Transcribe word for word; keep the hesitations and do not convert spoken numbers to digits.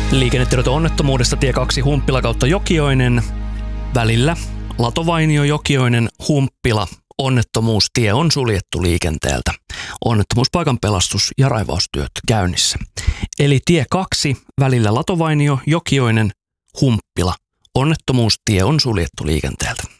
Liikennetiedot onnettomuudesta tie kaksi Humppila kautta Jokioinen. Välillä Latovainio-Jokioinen Humppila onnettomuustie on suljettu liikenteeltä. Onnettomuuspaikan pelastus- ja raivaustyöt käynnissä. Eli tie kaksi välillä Latovainio-Jokioinen Humppila. Onnettomuustie on suljettu liikenteeltä.